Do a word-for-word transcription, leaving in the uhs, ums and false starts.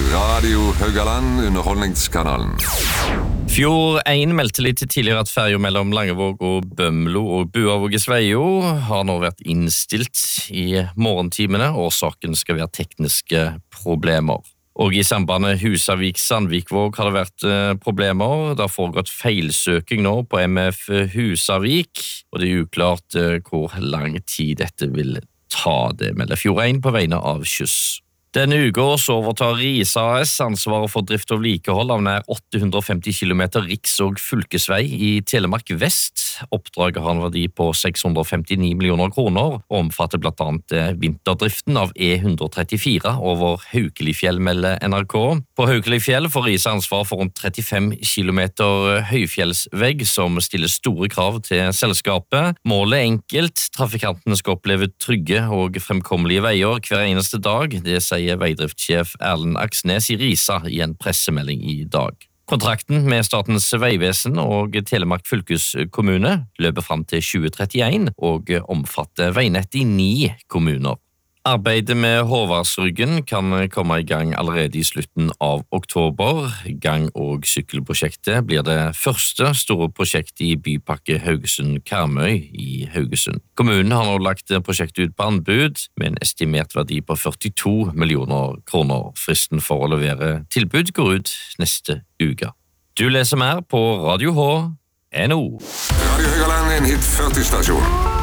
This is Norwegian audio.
Radio Haugaland, underholdningskanalen. Fjord en meldte litt tidligere at ferja mellom Langevåg og Bømlo og Buavåg-Sveio har nå vært innstilt i morgentimene, og saken skal være tekniske problemer. Og i sambandet Husavik-Sandvikvåg har det vært problemer. Det har foregått feilsøking nå på M F Husavik, og det er uklart hvor lang tid dette vil ta. Det melder Fjord en på vegne av Kjøss. Denne uka så overtar Risa A S ansvaret for drift og vedlikehold av nær åtte hundre og femti kilometer riks- og fylkesvei i Telemark Vest. Oppdraget har en verdi på seks hundre og femtini millioner kroner og omfatter blant annet vinterdriften av E ett trettifire over Haukelifjell, melder N R K. På Haukelifjell får Risa ansvar for rundt trettifem kilometer høyfjellsvegg som stiller store krav til selskapet. Målet er enkelt, trafikantene skal oppleve trygge og fremkommelige veier hver eneste dag. Det sier veidriftsjef Erlend Aksnes i Risa i en pressemelding i dag. Kontrakten med Statens vegvesen og Telemark fylkeskommune løper frem til tjue trettien og omfatter veinett i ni kommuner. Arbeidet med Håvardsryggen kan komme i gang allerede i slutten av oktober. Gang- og sykkelprosjektet blir det første store prosjektet i Bypakke Haugesund-Karmøy i Haugesund. Kommunen har nå lagt prosjektet ut på anbud med en estimert verdi på førtito millioner kroner. Fristen for å levere tilbud går ut neste uke. Du leser mer på Radio H N O. Radio Haugaland, en hit førti stasjon.